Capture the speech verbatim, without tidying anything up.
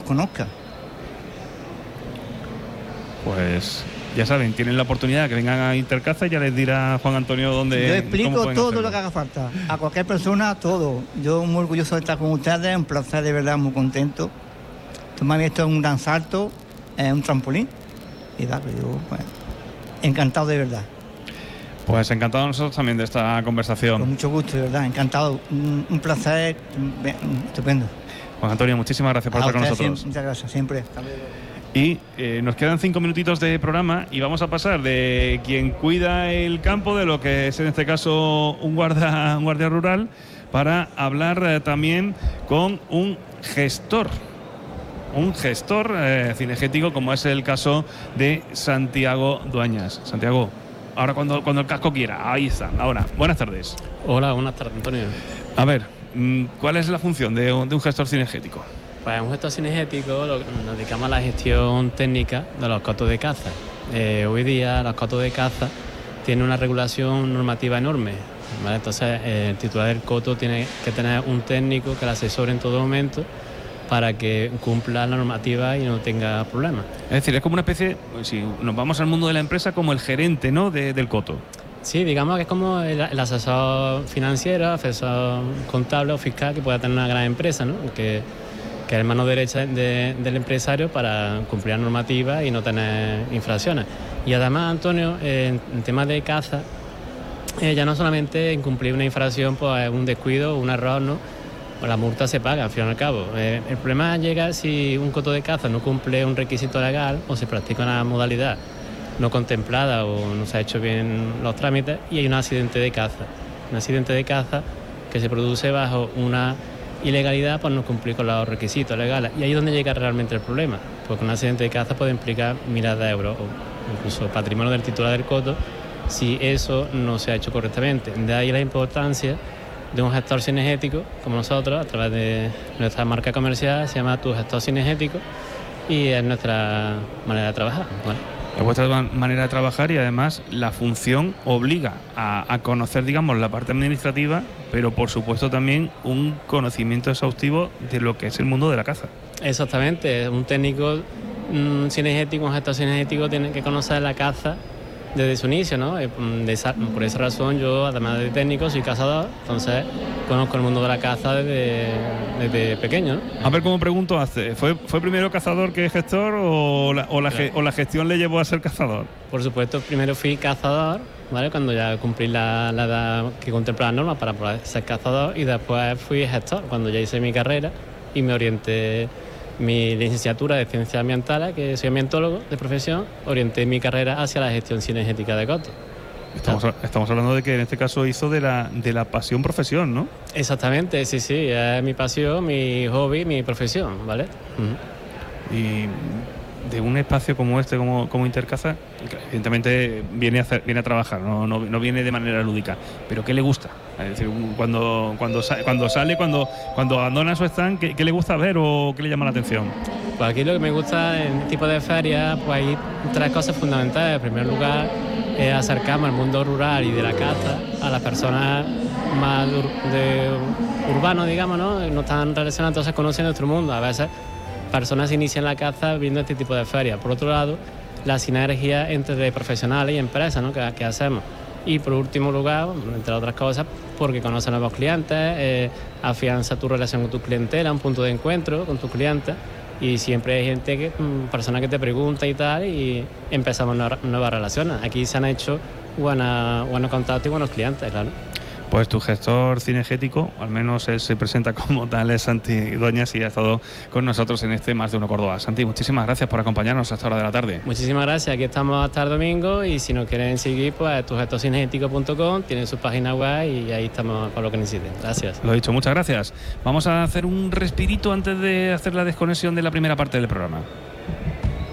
conozca. Pues ya saben, tienen la oportunidad de que vengan a Intercaza y ya les dirá Juan Antonio dónde. Yo explico todo hacerlo. lo que haga falta, a cualquier persona, todo. Yo muy orgulloso de estar con ustedes, un placer, de verdad, muy contento. Tomar esto es un gran salto, es un trampolín. Y claro, yo, pues, encantado de verdad. Pues encantado nosotros también de esta conversación. Con mucho gusto, de verdad, encantado. Un, un placer estupendo. Juan Antonio, muchísimas gracias por A estar con ustedes, nosotros. Siempre, muchas gracias, siempre. Y eh, nos quedan cinco minutitos de programa y vamos a pasar de quien cuida el campo, de lo que es en este caso un guardia, un guardia rural, para hablar eh, también con un gestor. Un gestor eh, cinegético, como es el caso de Santiago Dueñas. Santiago, ahora cuando, cuando el casco quiera, ahí está, ahora. Buenas tardes. Hola, buenas tardes, Antonio. A ver, ¿cuál es la función de un, de un gestor cinegético? Pues un gestor cinegético lo, nos dedicamos a la gestión técnica de los cotos de caza. Eh, hoy día los cotos de caza tienen una regulación normativa enorme, ¿vale? Entonces eh, el titular del coto tiene que tener un técnico que le asesore en todo momento para que cumpla la normativa y no tenga problemas. Es decir, es como una especie, si nos vamos al mundo de la empresa, como el gerente, ¿no?, de, del coto. Sí, digamos que es como el, el asesor financiero, asesor contable o fiscal que pueda tener una gran empresa, ¿no? Que, que es mano derecha de, del empresario para cumplir la normativa y no tener infracciones. Y además, Antonio, eh, en temas de caza, eh, ya no solamente incumplir una infracción, pues un descuido, un error, ¿no? Pues la multa se paga, al fin y al cabo. Eh, el problema llega si un coto de caza no cumple un requisito legal o se practica una modalidad no contemplada o no se ha hecho bien los trámites y hay un accidente de caza. Un accidente de caza que se produce bajo una ilegalidad por no cumplir con los requisitos legales. Y ahí es donde llega realmente el problema, porque un accidente de caza puede implicar miles de euros o incluso patrimonio del titular del coto si eso no se ha hecho correctamente. De ahí la importancia de un gestor cinegético como nosotros, a través de nuestra marca comercial, se llama Tu Gestor Cinegético y es nuestra manera de trabajar, ¿vale? Es vuestra manera de trabajar y además la función obliga a, a conocer, digamos, la parte administrativa, pero por supuesto también un conocimiento exhaustivo de lo que es el mundo de la caza. Exactamente, un técnico mmm, cinegético, un gestor cinegético tiene que conocer la caza desde su inicio, ¿no? De esa, por esa razón yo, además de técnico, soy cazador, entonces conozco el mundo de la caza desde, desde pequeño, ¿no? A ver, ¿cómo pregunto hace? ¿Fue, fue primero cazador que gestor o la, o, la, claro. o la gestión le llevó a ser cazador? Por supuesto, primero fui cazador, ¿vale? Cuando ya cumplí la, la edad que contempla la norma para poder ser cazador, y después fui gestor, cuando ya hice mi carrera y me orienté mi licenciatura de Ciencias Ambientales, que soy ambientólogo de profesión, orienté mi carrera hacia la gestión cinegética de cotos. Estamos, estamos hablando de que en este caso hizo de la, de la pasión profesión, ¿no? Exactamente, sí, sí, es mi pasión, mi hobby, mi profesión, ¿vale? Uh-huh. Y de un espacio como este, como, como Intercaza, evidentemente viene a, hacer, viene a trabajar, no, no, no viene de manera lúdica, pero ¿qué le gusta? Es decir, cuando, cuando, cuando sale, cuando, cuando abandona su stand, ¿qué, ¿qué le gusta ver o qué le llama la atención? Pues aquí lo que me gusta en este tipo de ferias, pues hay tres cosas fundamentales. En primer lugar, es acercarme al mundo rural y de la caza a las personas más de urbanos, digamos, ¿no? No están relacionadas, entonces conocen nuestro mundo. A veces personas inician la caza viendo este tipo de ferias. Por otro lado, la sinergia entre profesionales y empresas, ¿no? que, que hacemos. Y por último lugar, entre otras cosas, porque conoces a nuevos clientes, eh, afianza tu relación con tu clientela, un punto de encuentro con tus clientes, y siempre hay gente, que, personas que te pregunta y tal, y empezamos nuevas, nuevas relaciones. Aquí se han hecho buena, buenos contactos y buenos clientes, claro. Pues tu gestor cinegético, al menos él se presenta como tal, es Santi Dueñas y ha estado con nosotros en este Más de Uno Córdoba. Santi, muchísimas gracias por acompañarnos a esta hora de la tarde. Muchísimas gracias, aquí estamos hasta el domingo y si nos quieren seguir, pues tu gestor cinegético punto com, tienen su página web y ahí estamos para lo que necesiten. Gracias. Lo he dicho, muchas gracias. Vamos a hacer un respirito antes de hacer la desconexión de la primera parte del programa.